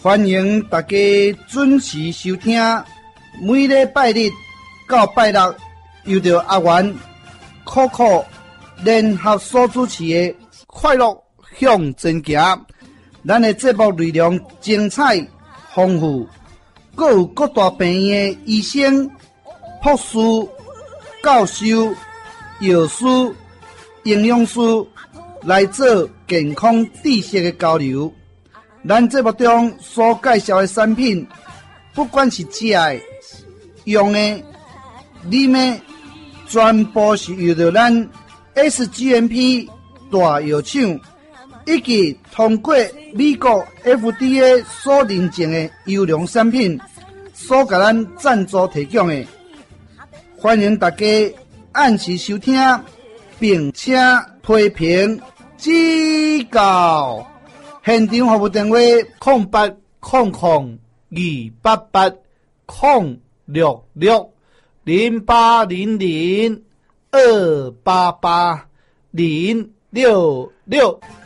欢迎大家准时收听，每礼拜日到拜六，由着阿元、酷酷联合所主持的《快乐向前行》。咱的节目内容精彩丰富，各有各大病院的医生、护士、教授、药师、营养师来做健康知识的交流。咱节目中所介绍的产品，不管是食的、用的、啉的，全部是由着咱 SGMP 大药厂以及通过美国 FDA 所认证的优良产品所给咱赞助提供的。欢迎大家按时收听，并且批评指教。现场服务电话：0800-288-066-0800-288-066。